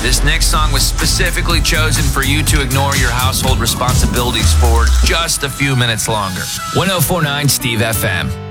This next song was specifically chosen for you to ignore your household responsibilities for just a few minutes longer. 104.9 Steve FM.